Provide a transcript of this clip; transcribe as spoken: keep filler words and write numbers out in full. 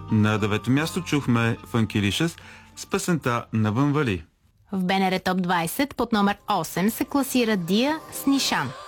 На девето място чухме Funkylicious с песента Навън вали. В БНР Топ двайсет под номер осем се класира Дия с Нишан.